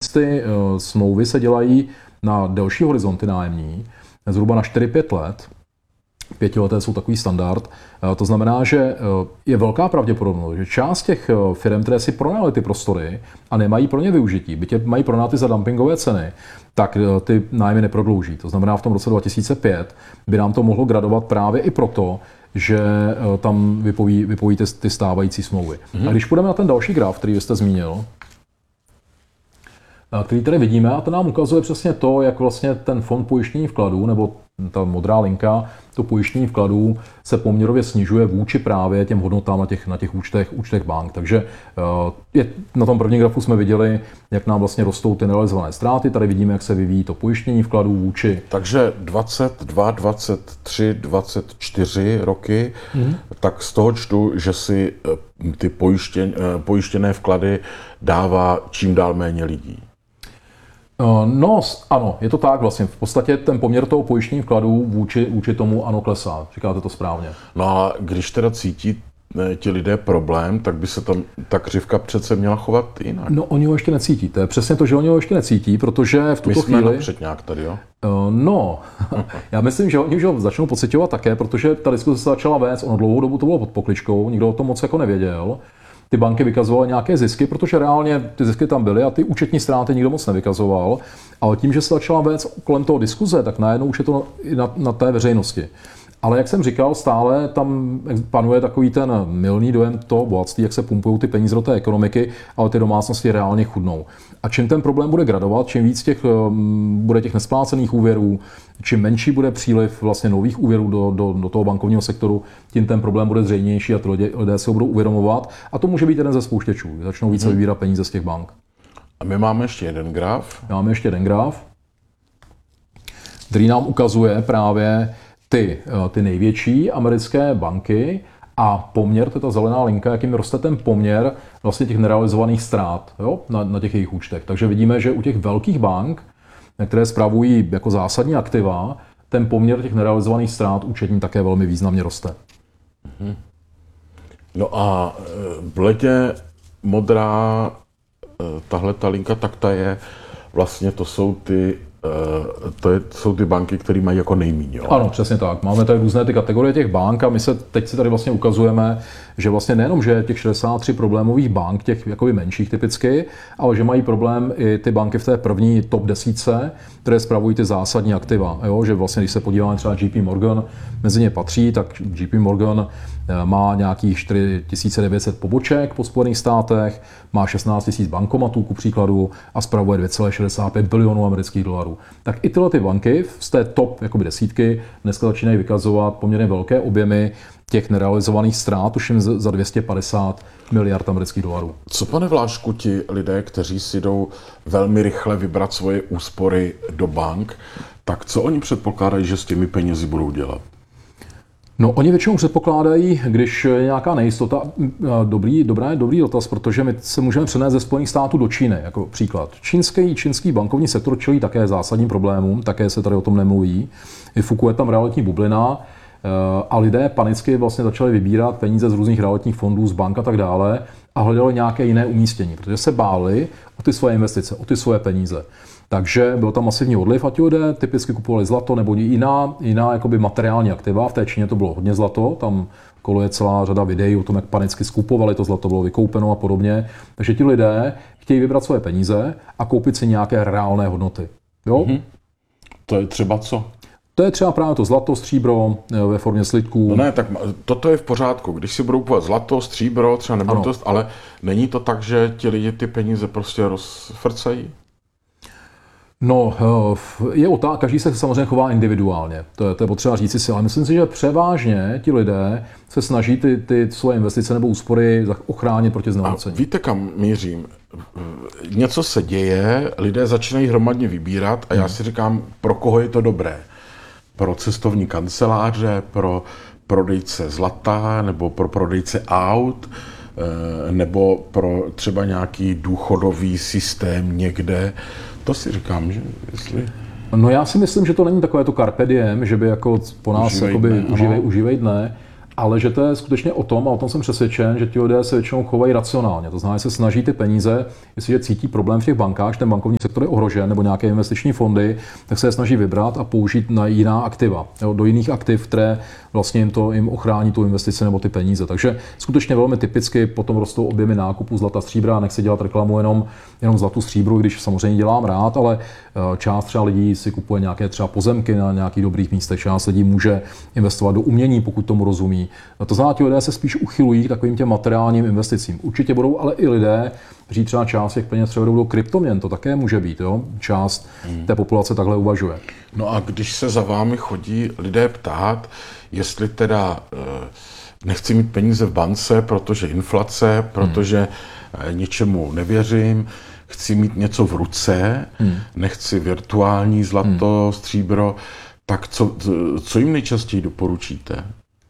ty smlouvy se dělají na delší horizonty nájemní, zhruba na 4-5 let. 5leté jsou takový standard. To znamená, že je velká pravděpodobnost, že část těch firm, které si pronajaly ty prostory a nemají pro ně využití, byť je mají pronajaty za dumpingové ceny, tak ty nájmy neprodlouží. To znamená, v tom roce 2005 by nám to mohlo gradovat právě i proto, že tam vypoví ty stávající smlouvy. A když půjdeme na ten další graf, který jste zmínil, který tady vidíme, a to nám ukazuje přesně to, jak vlastně ten fond pojištění vkladů, nebo ta modrá linka, to pojištění vkladů se poměrově snižuje vůči právě těm hodnotám na těch účtech bank. Takže na tom prvním grafu jsme viděli, jak nám vlastně rostou ty nerealizované ztráty. Tady vidíme, jak se vyvíjí to pojištění vkladů vůči. Takže 22, 23, 24 roky, tak z toho čtu, že si ty pojištěné vklady dává čím dál méně lidí. No, ano, je to tak vlastně. V podstatě ten poměr toho pojištění vkladů vůči tomu ano klesá. Říkáte to správně. No a když teda cítí ti lidé problém, tak by se tam ta křivka přece měla chovat jinak. No, oni ho ještě necítí. To je přesně to, že oni ho ještě necítí, protože v tuto chvíli... My jsme napřed nějak tady, jo? No, já myslím, že oni už ho začnou pociťovat také, protože ta diskuse se začala vést, ono dlouhou dobu to bylo pod pokličkou, nikdo o tom moc jako nevěděl. Ty banky vykazovaly nějaké zisky, protože reálně ty zisky tam byly a ty účetní ztráty nikdo moc nevykazoval. Ale tím, že se začala vést kolem toho diskuze, tak najednou už je to na té veřejnosti. Ale jak jsem říkal, stále tam panuje takový ten mylný dojem toho bohatství, jak se pumpují ty peníze do té ekonomiky, ale ty domácnosti reálně chudnou. A čím ten problém bude gradovat, čím víc bude těch nesplácených úvěrů, čím menší bude příliv vlastně nových úvěrů do toho bankovního sektoru, tím ten problém bude zřejmější a ty lidé se ho budou uvědomovat. A to může být jeden ze spouštěčů. Začnou více vybírat peníze z těch bank. A my máme ještě jeden graf. Máme ještě jeden graf, který nám ukazuje právě ty největší americké banky a poměr, to je ta zelená linka, jakým roste ten poměr vlastně těch nerealizovaných ztrát, jo, na těch jejich účtech. Takže vidíme, že u těch velkých bank, které spravují jako zásadní aktiva, ten poměr těch nerealizovaných ztrát účetní také velmi významně roste. No a v letě modrá tahle ta linka, tak ta je vlastně, to jsou ty banky, které mají jako nejméně. Ano, přesně tak. Máme tady různé ty kategorie těch bank a teď si tady vlastně ukazujeme, že vlastně nejenom, že těch 63 problémových bank, těch jakoby menších typicky, ale že mají problém i ty banky v té první top 10, které spravují ty zásadní aktiva. Jo? Že vlastně, když se podíváme třeba JP Morgan, mezi ně patří, tak JP Morgan má nějakých 4900 poboček po Spojených státech, má 16 000 bankomatů ku příkladu a spravuje 2,65 bilionů amerických dolarů. Tak i tyhle ty banky z té top jakoby desítky dneska začínají vykazovat poměrně velké objemy těch nerealizovaných ztrát, tuším za 250 miliard amerických dolarů. Co, pane Vlášku, ti lidé, kteří si jdou velmi rychle vybrat svoje úspory do bank, tak co oni předpokládají, že s těmi penězi budou dělat? No, oni většinou předpokládají, když je nějaká nejistota, dobrý dotaz, protože my se můžeme přenést ze Spojených států do Číny, jako příklad. Čínský bankovní sektor čelí také zásadním problémům, také se tady o tom nemluví. Fukuje tam realitní bublina a lidé panicky vlastně začali vybírat peníze z různých realitních fondů, z bank a tak dále a hledali nějaké jiné umístění, protože se báli o ty svoje investice, o ty svoje peníze. Takže byl tam masivní odliv a ti lidé typicky kupovali zlato nebo jiná jakoby materiální aktiva. V té Číně to bylo hodně zlato, tam koluje celá řada videí o tom, jak panicky skupovali, to zlato bylo vykoupeno a podobně. Takže ti lidé chtějí vybrat svoje peníze a koupit si nějaké reálné hodnoty. Jo? To je třeba co? To je třeba právě to zlato, stříbro ve formě slitků. No ne, tak toto je v pořádku. Když si budou kupovat zlato, stříbro, třeba nemovitost, ale není to tak, že ti lidi ty peníze prostě rozfrcají? No, každý se samozřejmě chová individuálně, to je potřeba říci si, ale myslím si, že převážně ti lidé se snaží ty svoje investice nebo úspory ochránit proti znehodnocení. Víte, kam mířím? Něco se děje, lidé začínají hromadně vybírat a já si říkám, pro koho je to dobré? Pro cestovní kanceláře, pro prodejce zlata nebo pro prodejce aut, nebo pro třeba nějaký důchodový systém někde. To si říkám, že jestli... No já si myslím, že to není takové to carpe diem, že by jako po nás užívej dne, ale že to je skutečně o tom, a o tom jsem přesvědčen, že ti lidé se většinou chovají racionálně. To znamená, že se snaží ty peníze, jestliže cítí problém v těch bankách, že ten bankovní sektor je ohrožen, nebo nějaké investiční fondy, tak se je snaží vybrat a použít na jiná aktiva, jo, do jiných aktiv, které vlastně jim ochrání tu investici nebo ty peníze. Takže skutečně velmi typicky potom rostou objemy nákupu zlata, stříbra. Nechci dělat reklamu jenom zlatu, stříbru, když samozřejmě dělám rád, ale část třeba lidí si kupuje nějaké třeba pozemky na nějakých dobrých místech, část lidí může investovat do umění, pokud tomu rozumí. To znamená, ti lidé se spíš uchylují k takovým těm materiálním investicím. Určitě budou ale i lidé, kteří třeba část těch peněz převedou do kryptoměn, to také může být, jo? Část té populace takhle uvažuje. No a když se za vámi chodí lidé ptát, jestli teda nechci mít peníze v bance, protože inflace, protože ničemu nevěřím, chci mít něco v ruce, nechci virtuální zlato, stříbro, tak co jim nejčastěji doporučíte?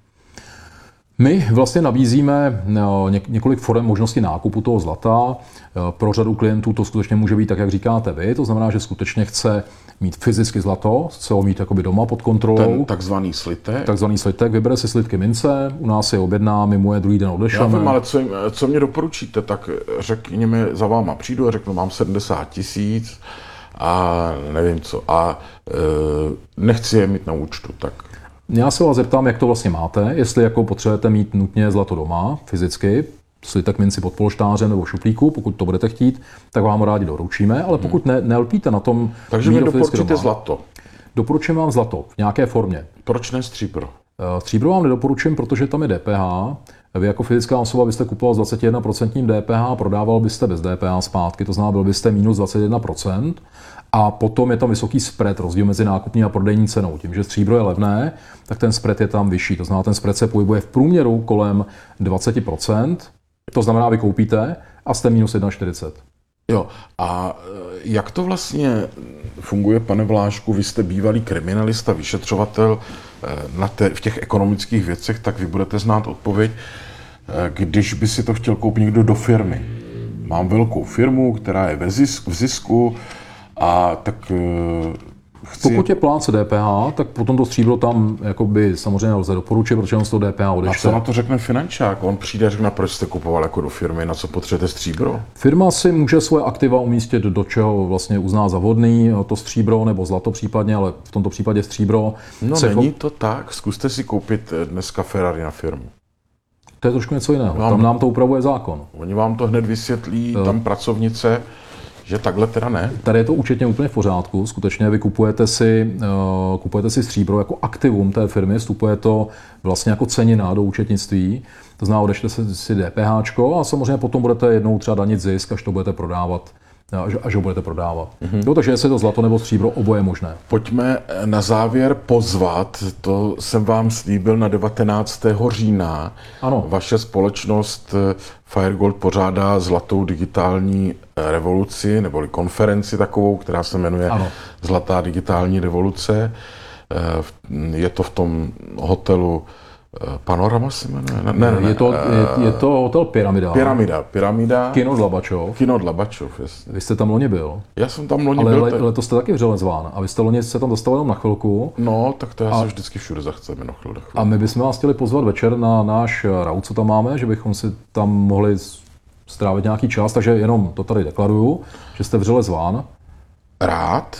My vlastně nabízíme několik forem možnosti nákupu toho zlata. Pro řadu klientů to skutečně může být tak, jak říkáte vy. To znamená, že skutečně chce mít fyzicky zlato, chce ho mít jakoby doma pod kontrolou. Ten takzvaný slitek. Takzvaný slitek, vybere si slitky mince, u nás je objedná, my mu je druhý den odešleme. Já vím, ale co mě doporučíte, tak řekněme za váma přijdu a řeknu, mám 70 000 a nevím co, a nechci je mít na účtu, tak... Já se vás zeptám, jak to vlastně máte, jestli jako potřebujete mít nutně zlato doma, fyzicky, slitek minci pod polštářem nebo šuplíku, pokud to budete chtít, tak vám ho rádi doručíme, ale pokud nelpíte na tom... Takže mi doporučíte zlato. Doporučím vám zlato v nějaké formě. Proč ne stříbro? Stříbro vám nedoporučím, protože tam je DPH. Vy jako fyzická osoba byste kupoval s 21% DPH, prodával byste bez DPH zpátky, to znamená, byl byste minus 21%. A potom je tam vysoký spread, rozdíl mezi nákupní a prodejní cenou. Tím, že stříbro je levné, tak ten spread je tam vyšší. To znamená, ten spread se pohybuje v průměru kolem 20%. To znamená, vy koupíte a jste minus 1,40. Jo, a jak to vlastně funguje, pane Vlášku? Vy jste bývalý kriminalista, vyšetřovatel v těch ekonomických věcech, tak vy budete znát odpověď, když by si to chtěl koupit někdo do firmy. Mám velkou firmu, která je v zisku, a tak Pokud je plátce DPH, tak potom to stříbro tam jakoby samozřejmě lze doporučit, protože on z toho DPH odečte. A co na to řekne finančák? On přijde a řekne, proč jste kupoval jako do firmy, na co potřebujete stříbro? Firma si může svoje aktiva umístit do čeho vlastně uzná za vhodný, to stříbro nebo zlato případně, ale v tomto případě stříbro. No není to tak, zkuste si koupit dneska Ferrari na firmu. To je trošku něco jiného, tam nám to upravuje zákon. Oni vám to hned vysvětlí, tam pracovnice, že takhle teda ne. Tady je to účetně úplně v pořádku. Skutečně vy kupujete si stříbro jako aktivum té firmy, vstupuje to vlastně jako cenina do účetnictví. To znamená, odečtete si DPHčko a samozřejmě potom budete jednou třeba danit zisk, až to budete prodávat. Až ho budete prodávat. Jo, takže jestli je to zlato nebo stříbro, oboje možné. Pojďme na závěr pozvat, to jsem vám slíbil na 19. října. Ano. Vaše společnost Firegold pořádá zlatou digitální revoluci, neboli konferenci takovou, která se jmenuje Zlatá digitální revoluce. Je to v tom hotelu Panorama se jmenuje? Ne. Je to hotel Pyramida. Pyramida. Kino Dlabačov. Jasně. Vy jste tam loni byl. Já jsem tam loni byl. Ale letos jste taky vřele zván. A vy jste loni se tam dostal jenom na chvilku. No, tak to já se vždycky všude zachceme na chvilku. A my bychom vás chtěli pozvat večer na náš raut, co tam máme, že bychom si tam mohli strávit nějaký čas, takže jenom to tady deklaruju, že jste vřele zván. Rád.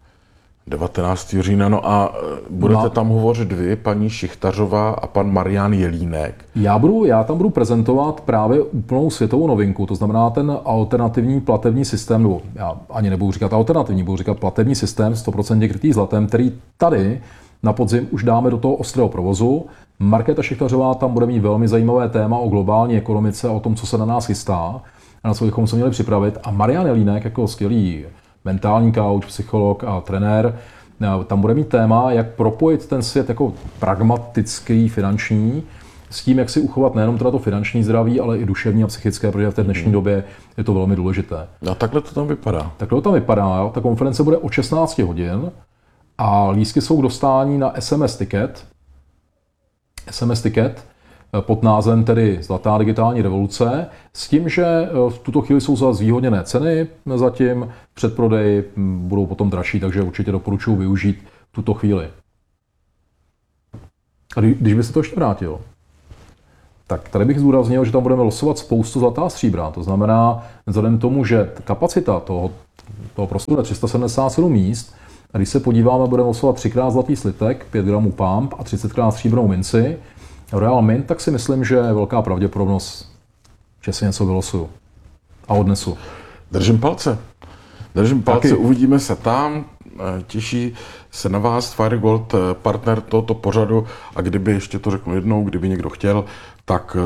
19. října, no a budete tam hovořit vy, paní Šichtařová a pan Marián Jelínek. Já tam budu prezentovat právě úplnou světovou novinku, to znamená ten alternativní platební systém, nebo já ani nebudu říkat alternativní, budu říkat platební systém 100% krytý zlatem, který tady na podzim už dáme do toho ostrého provozu. Markéta Šichtařová tam bude mít velmi zajímavé téma o globální ekonomice, o tom, co se na nás chystá a na co bychom se měli připravit. A Marián Jelínek jako skvělý mentální coach, psycholog a trenér, tam bude mít téma, jak propojit ten svět jako pragmatický, finanční, s tím, jak si uchovat nejenom teda to finanční zdraví, ale i duševní a psychické, protože v té dnešní době je to velmi důležité. A takhle to tam vypadá. Takhle to tam vypadá. Jo. Ta konference bude od 16 hodin a lístky jsou k dostání na SMS ticket pod názvem tedy Zlatá digitální revoluce, s tím, že v tuto chvíli jsou za zvýhodněné ceny, zatím předprodej budou potom dražší, takže určitě doporučuji využít tuto chvíli. A když byste to ještě vrátil? tak tady bych zdůraznil, že tam budeme losovat spoustu zlatá stříbra. To znamená, vzhledem k tomu, že kapacita toho prostoru je 377 míst, a když se podíváme, budeme losovat 3x zlatý slitek, 5 gramů pump a 30x stříbrnou minci, Royal Mint, tak si myslím, že je velká pravděpodobnost, že si něco vylosuju a odnesu. Držím palce. Taky. Uvidíme se tam. Těší se na vás Fire Gold, partner tohoto pořadu, a kdyby, ještě to řeknu jednou, kdyby někdo chtěl, tak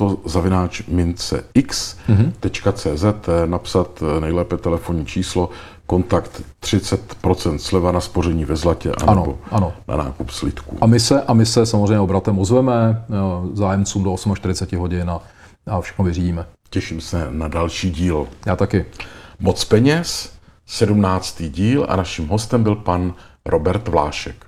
zlato@mincex.cz, napsat nejlépe telefonní číslo, kontakt 30% sleva na spoření ve zlatě anebo na nákup slitků. A my se samozřejmě obratem ozveme zájemcům do 48 hodin a všechno vyřídíme. Těším se na další díl. Já taky. Moc peněz, 17. díl, a naším hostem byl pan Robert Vlášek.